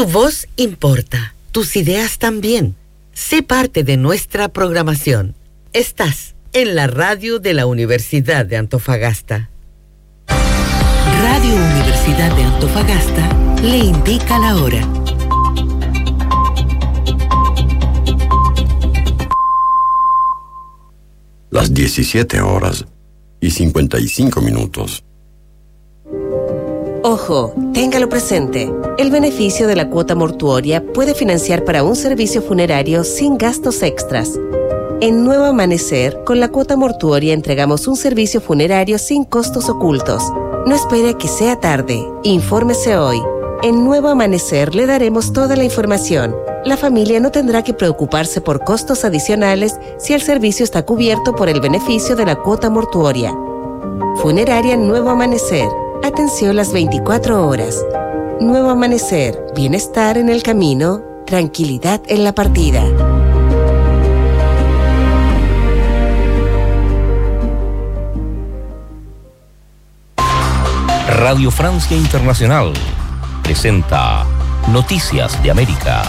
Tu voz importa, tus ideas también. Sé parte de nuestra programación. Estás en la radio de la Universidad de Antofagasta. Radio Universidad de Antofagasta le indica la hora. Las 17:55. Ojo, téngalo presente. El beneficio de la cuota mortuoria puede financiar para un servicio funerario sin gastos extras. En Nuevo Amanecer, con la cuota mortuoria entregamos un servicio funerario sin costos ocultos. No espere a que sea tarde. Infórmese hoy. En Nuevo Amanecer le daremos toda la información. La familia no tendrá que preocuparse por costos adicionales si el servicio está cubierto por el beneficio de la cuota mortuoria. Funeraria Nuevo Amanecer. Atención las 24 horas. Nuevo Amanecer. Bienestar en el camino. Tranquilidad en la partida. Radio Francia Internacional presenta Noticias de América.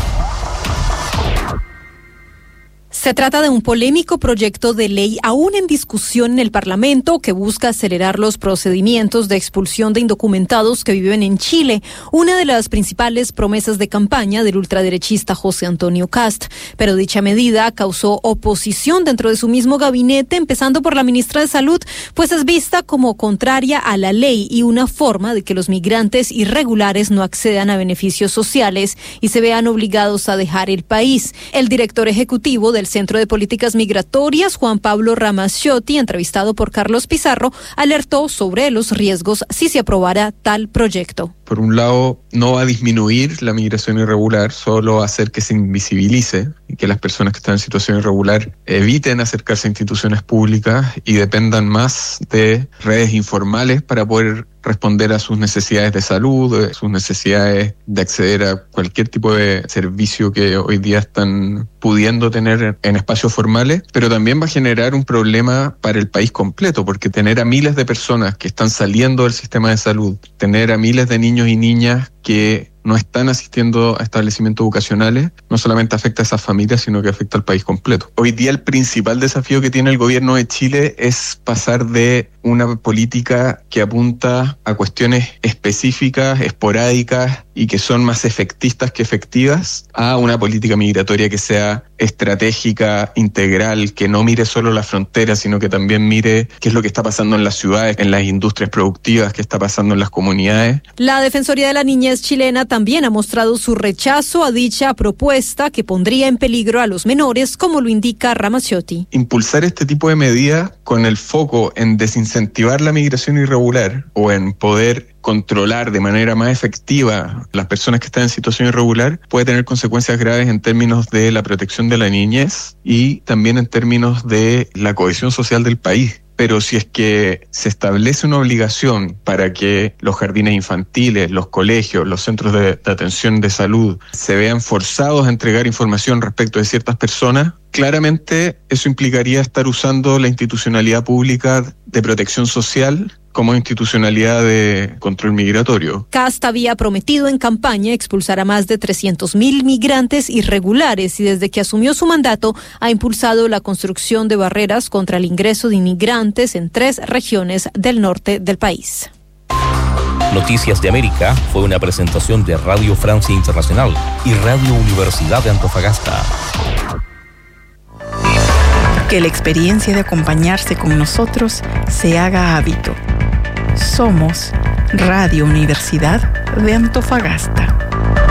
Se trata de un polémico proyecto de ley aún en discusión en el Parlamento que busca acelerar los procedimientos de expulsión de indocumentados que viven en Chile, una de las principales promesas de campaña del ultraderechista José Antonio Kast. Pero dicha medida causó oposición dentro de su mismo gabinete, empezando por la ministra de Salud, pues es vista como contraria a la ley y una forma de que los migrantes irregulares no accedan a beneficios sociales y se vean obligados a dejar el país. El director ejecutivo del Centro de Políticas Migratorias, Juan Pablo Ramaciotti, entrevistado por Carlos Pizarro, alertó sobre los riesgos si se aprobara tal proyecto. Por un lado, no va a disminuir la migración irregular, solo va a hacer que se invisibilice y que las personas que están en situación irregular eviten acercarse a instituciones públicas y dependan más de redes informales para poder responder a sus necesidades de salud, sus necesidades de acceder a cualquier tipo de servicio que hoy día están pudiendo tener en espacios formales, pero también va a generar un problema para el país completo, porque tener a miles de personas que están saliendo del sistema de salud, tener a miles de niños y niñas que no están asistiendo a establecimientos educacionales, no solamente afecta a esas familias, sino que afecta al país completo. Hoy día el principal desafío que tiene el gobierno de Chile es pasar de una política que apunta a cuestiones específicas, esporádicas y que son más efectistas que efectivas, a una política migratoria que sea estratégica, integral, que no mire solo la frontera, sino que también mire qué es lo que está pasando en las ciudades, en las industrias productivas, qué está pasando en las comunidades. La Defensoría de la Niñez chilena también ha mostrado su rechazo a dicha propuesta que pondría en peligro a los menores, como lo indica Ramaciotti. Impulsar este tipo de medidas con el foco en desincentivar la migración irregular o en poder controlar de manera más efectiva las personas que están en situación irregular puede tener consecuencias graves en términos de la protección de la niñez y también en términos de la cohesión social del país. Pero si es que se establece una obligación para que los jardines infantiles, los colegios, los centros de atención de salud se vean forzados a entregar información respecto de ciertas personas, claramente eso implicaría estar usando la institucionalidad pública de protección social como institucionalidad de control migratorio. Kast había prometido en campaña expulsar a más de 300.000 migrantes irregulares y desde que asumió su mandato ha impulsado la construcción de barreras contra el ingreso de inmigrantes en 3 regiones del norte del país. Noticias de América fue una presentación de Radio Francia Internacional y Radio Universidad de Antofagasta. Que la experiencia de acompañarse con nosotros se haga hábito. Somos Radio Universidad de Antofagasta.